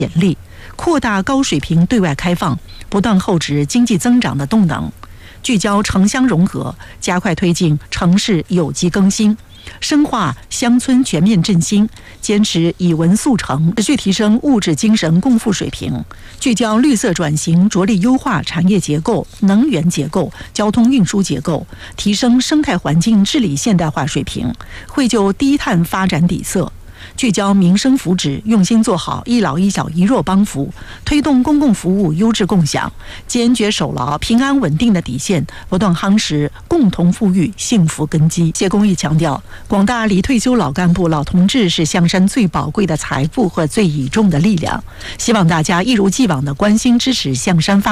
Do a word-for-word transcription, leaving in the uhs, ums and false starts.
潜力，扩大高水平对外开放，不断厚植经济增长的动能，聚焦城乡融合，加快推进城市有机更新，深化乡村全面振兴，坚持以文促诚，持续提升物质精神共富水平，聚焦绿色转型，着力优化产业结构、能源结构、交通运输结构，提升生态环境治理现代化水平，绘就低碳发展底色。聚焦民生福祉，用心做好一老一小一弱帮扶，推动公共服务优质共享，坚决守牢平安稳定的底线，不断夯实共同富裕幸福根基。谢公益强调，广大离退休老干部、老同志是象山最宝贵的财富和最倚重的力量，希望大家一如既往的关心支持象山发